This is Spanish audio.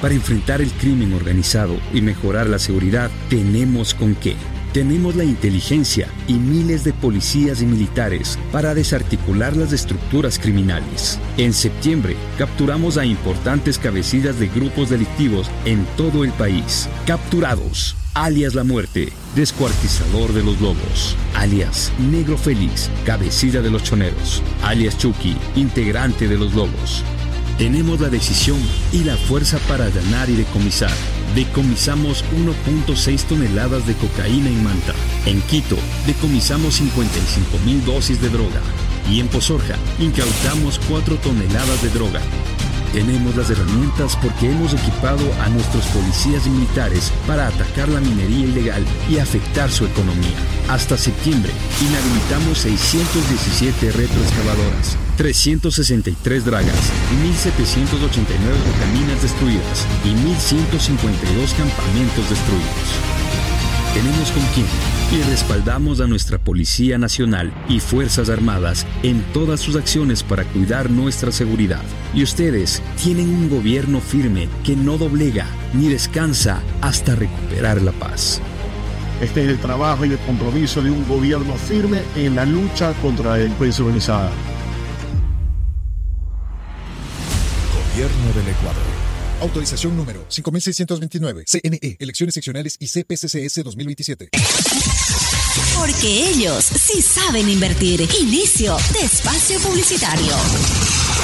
Para enfrentar el crimen organizado y mejorar la seguridad, tenemos con qué. Tenemos la inteligencia y miles de policías y militares para desarticular las estructuras criminales. En septiembre, capturamos a importantes cabecillas de grupos delictivos en todo el país. Capturados, alias La Muerte, descuartizador de los lobos, alias Negro Félix, cabecilla de los choneros, alias Chucky, integrante de los lobos. Tenemos la decisión y la fuerza para allanar y decomisar. Decomisamos 1.6 toneladas de cocaína en Manta. En Quito, decomisamos 55,000 dosis de droga. Y en Pozorja, incautamos 4 toneladas de droga. Tenemos las herramientas porque hemos equipado a nuestros policías y militares para atacar la minería ilegal y afectar su economía. Hasta septiembre, inhabilitamos 617 retroexcavadoras, 363 dragas, 1.789 caminas destruidas y 1.152 campamentos destruidos. Tenemos con quién y respaldamos a nuestra Policía Nacional y Fuerzas Armadas en todas sus acciones para cuidar nuestra seguridad. Y ustedes tienen un gobierno firme que no doblega ni descansa hasta recuperar la paz. Este es el trabajo y el compromiso de un gobierno firme en la lucha contra la delincuencia organizada. Gobierno del Ecuador. Autorización número 5629. CNE, Elecciones Seccionales y CPCCS 2027. Porque ellos sí saben invertir. Inicio de espacio publicitario.